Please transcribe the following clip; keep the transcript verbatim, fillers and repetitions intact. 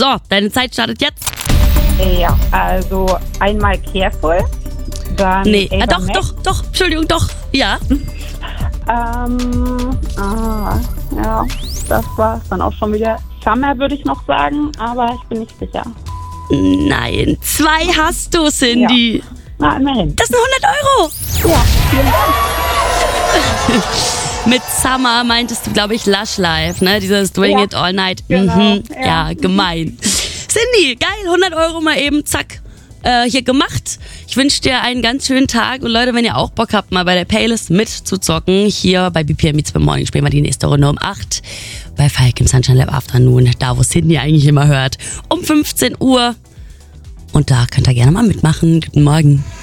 So, deine Zeit startet jetzt. Ja, also einmal Careful, dann Nee, ah, Ava doch, Max. doch, doch, Entschuldigung, doch, ja. Ähm, ah, ja, das war dann auch schon wieder. Summer würde ich noch sagen, aber ich bin nicht sicher. Nein, zwei hast du, Cindy. Ja. Na, immerhin. Das sind hundert Euro. Ja, vielen Dank. Mit Summer meintest du, glaube ich, Lush Life, ne? Dieses Doing Ja, It All Night. genau, Mhm. ja. Ja, gemein. Cindy, geil, hundert Euro mal eben, zack, äh, hier gemacht. Ich wünsche dir einen ganz schönen Tag. Und Leute, wenn ihr auch Bock habt, mal bei der Playlist mitzuzocken, hier bei B P M Meets Beim Morning spielen wir die nächste Runde um acht bei Falk im Sunshine Lab Afternoon, da wo Cindy eigentlich immer hört, um fünfzehn Uhr. Und da könnt ihr gerne mal mitmachen. Guten Morgen.